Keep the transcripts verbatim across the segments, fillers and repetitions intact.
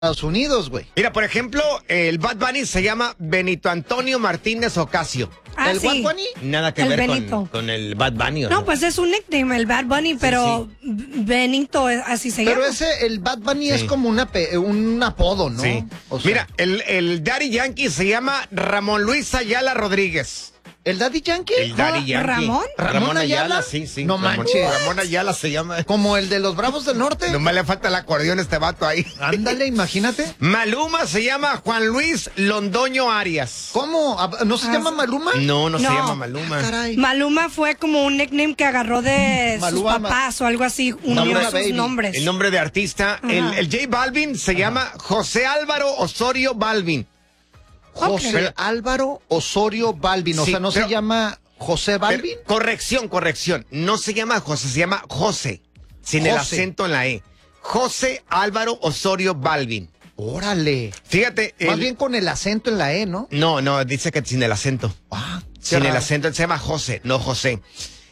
Estados Unidos, güey. Mira, por ejemplo, el Bad Bunny se llama Benito Antonio Martínez Ocasio. Ah, ¿El sí. Bad Bunny? Nada que El ver Benito. con, con el Bad Bunny. ¿o No, no? pues es un nickname, el Bad Bunny, pero Benito, así se Pero llama. ese, el Bad Bunny Sí. es como una pe- un apodo, ¿no? Sí. O sea, Mira, el, el Daddy Yankee se llama Ramón Luis Ayala Rodríguez. ¿el Daddy Yankee? El Daddy Yankee. ¿Ramón? ¿Ramón Ayala? sí, sí. No Ramón, manches. Ramón Ayala se llama. ¿Como el de los Bravos del Norte? Nomás le falta el acordeón a este vato ahí. Ándale, imagínate. Maluma se llama Juan Luis Londoño Arias. ¿Cómo? ¿A- ¿No se Ah, llama sí. Maluma? No, no, se No. llama Maluma. Ah, caray. Maluma fue como un nickname que agarró de Maluma, sus papás o algo así, unió Maluma sus Baby. nombres. El nombre de artista. El, Ajá. el J Balvin se llama José Álvaro Osorio Balvin. José Ok. Álvaro Osorio Balvin. O Sí, sea, ¿no pero- se llama José Balvin? Pero- corrección, corrección. No se llama José, se llama José. Sin el José. acento en la E. José Álvaro Osorio Balvin. Órale. Fíjate. Más el- bien con el acento en la E, ¿no? No, no, dice que sin el acento. Ah, qué Sin el raro. acento, él se llama José, no José.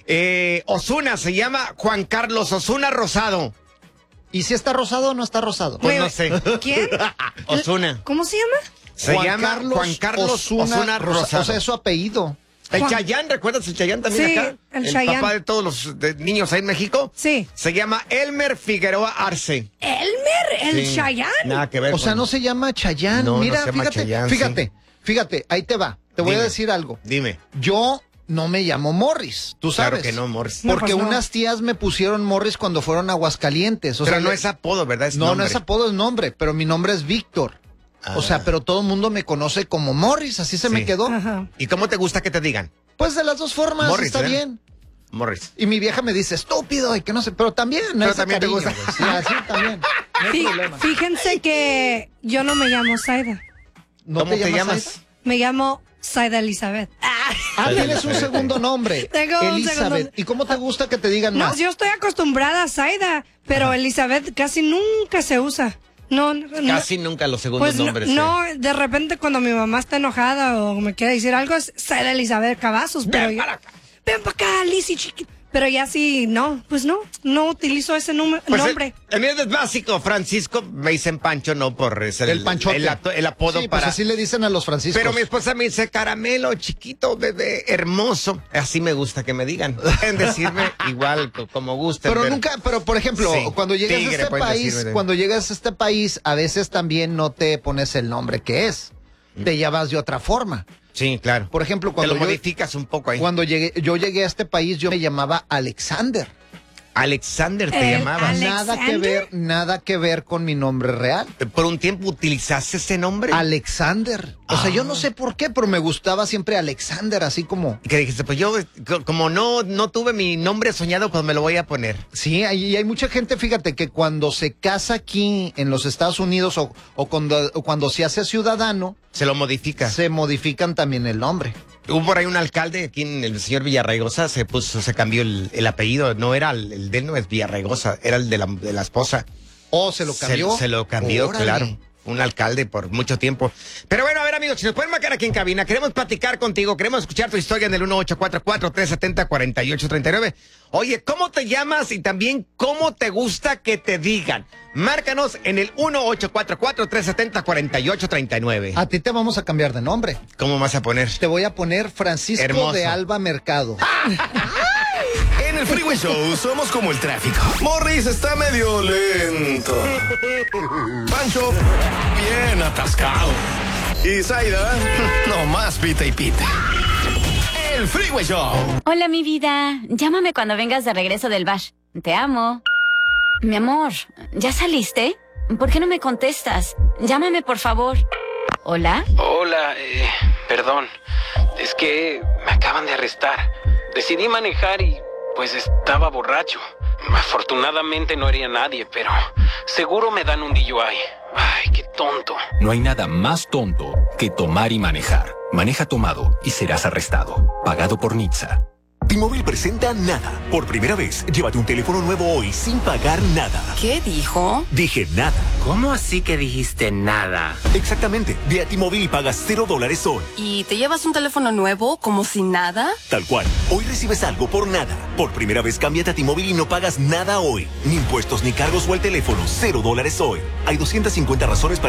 Eh, Osuna se llama Juan Carlos Osuna Rosado. ¿Y si está rosado o no está rosado? Pues Güey, no sé. ¿Quién? Osuna. ¿Cómo se llama? Se Juan llama Carlos Juan Carlos Osuna, Osuna Rosa- Rosado. O sea, es su apellido. El Juan- Chayán, ¿recuerdas el Chayán también Sí, acá? el el Chayanne. papá de todos los de- niños ahí en México. Sí. Se llama Elmer Figueroa Arce. Elmer, el Sí, Chayanne. Nada que ver. O sea, con- no se llama Chayán. No, no Mira, se llama fíjate, Chayanne, fíjate, fíjate, ahí te va. Te voy Dime. a decir algo. Dime. Yo no me llamo Morris, tú Claro sabes. que no, Morris. No, Porque pues no. unas tías me pusieron Morris cuando fueron a Aguascalientes. O Pero sea, no le- es apodo, ¿verdad? Es no, nombre. no es apodo, es nombre, pero mi nombre es Víctor. Ah. O sea, pero todo el mundo me conoce como Morris, así se Sí. me quedó. Ajá. ¿Y cómo te gusta que te digan? Pues de las dos formas, Morris, está ¿eh? bien. Morris. Y mi vieja me dice, estúpido, y que no sé, pero también, no Pero es también te cariño, gusta. güey. Sí, así también. No hay Fí- problema. Fíjense que yo no me llamo Saida, ¿No ¿Cómo te llamas? Saida? me llamo Saida Elizabeth. Ah, tienes un segundo nombre. Tengo un Elizabeth. segundo- ¿Y cómo te gusta que te digan No, más? yo estoy acostumbrada a Saida, pero Elizabeth casi nunca se usa. No, no, Casi nunca los segundos pues no, nombres. ¿eh? no, de repente cuando mi mamá está enojada o me quiere decir algo es Saida Elizabeth Cavazos, pero Ven yo- para acá. ven para acá, Lizzy chiquita. Pero ya sí, no, pues no, no utilizo ese número- Pues nombre. El, el mío es básico, Francisco. Me dicen Pancho, no por ser El panchote. El, ato- el apodo Sí, pues para. así le dicen a los franciscos. Pero mi esposa me dice caramelo, chiquito, bebé, hermoso. Así me gusta que me digan. Pueden decirme igual, co- como gusten. Pero nunca, pero por ejemplo, Sí, cuando llegas tigre, a este pueden país, decirme. cuando llegas a este país, a veces también no te pones el nombre que es. Te llamas de otra forma. Sí, claro. Por ejemplo, Te cuando lo yo, modificas un poco ahí. cuando llegué, yo llegué a este país, yo me llamaba Alexander. Alexander te El llamabas. Ale- Nada que ¿Alexander? ver, nada que ver con mi nombre real. Por un tiempo utilizaste ese nombre. Alexander. O sea, Ah. yo no sé por qué, pero me gustaba siempre Alexander, así como. Y que dijiste, pues yo, co- como no, no tuve mi nombre soñado, pues me lo voy a poner. Sí, hay, y hay mucha gente, fíjate, que cuando se casa aquí en los Estados Unidos o, o cuando, o cuando se hace ciudadano, Se lo modifica. se modifican también el nombre. Hubo por ahí un alcalde, aquí en el señor Villarraigosa, se puso, se cambió el, el apellido. No era el, el de él, no es Villarraigosa, era el de la, de la esposa. O se lo cambió. Se, lo cambió, Órale. claro. Un alcalde por mucho tiempo. Pero bueno, a ver, amigos, si nos pueden marcar aquí en cabina, queremos platicar contigo, queremos escuchar tu historia en el uno ocho cuatro cuatro, tres siete cero, cuatro ocho tres nueve. Oye, ¿cómo te llamas y también cómo te gusta que te digan? Márcanos en el uno ocho cuatro cuatro, tres siete cero, cuatro ocho tres nueve. A ti te vamos a cambiar de nombre. ¿Cómo vas a poner? Te voy a poner Francisco Hermoso. de Alba Mercado. En el Freeway Show somos como el tráfico. Morris está medio lento. Pancho, bien atascado. Y Zaida, nomás pita y pita. El Freeway Show. Hola, mi vida. Llámame cuando vengas de regreso del bar. Te amo. Mi amor, ¿ya saliste? ¿Por qué no me contestas? Llámame, por favor. ¿Hola? Hola, eh, perdón. Es que me acaban de arrestar. Decidí manejar y pues estaba borracho. Afortunadamente no haría nadie, pero seguro me dan un D U I. Ay, qué tonto. No hay nada más tonto que tomar y manejar. Maneja tomado y serás arrestado. Pagado por N H T S A. T-Mobile presenta Nada. Por primera vez, llévate un teléfono nuevo hoy sin pagar nada. ¿Qué dijo? Dije nada. ¿Cómo así que dijiste nada? Exactamente. Ve a T-Mobile y pagas cero dólares hoy. ¿Y te llevas un teléfono nuevo como si nada? Tal cual. Hoy recibes algo por nada. Por primera vez, cámbiate a T-Mobile y no pagas nada hoy. Ni impuestos, ni cargos o el teléfono. Cero dólares hoy. Hay doscientas cincuenta razones para